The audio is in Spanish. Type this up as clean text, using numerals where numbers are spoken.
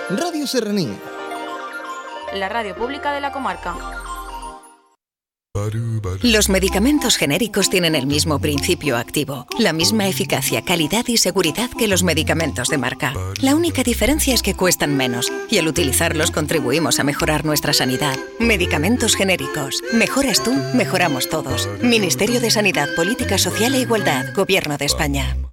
Radio Serranía. La radio pública de la comarca. Los medicamentos genéricos tienen el mismo principio activo, la misma eficacia, calidad y seguridad que los medicamentos de marca. La única diferencia es que cuestan menos y al utilizarlos contribuimos a mejorar nuestra sanidad. Medicamentos genéricos. Mejoras tú, mejoramos todos. Ministerio de Sanidad, Política Social e Igualdad, Gobierno de España.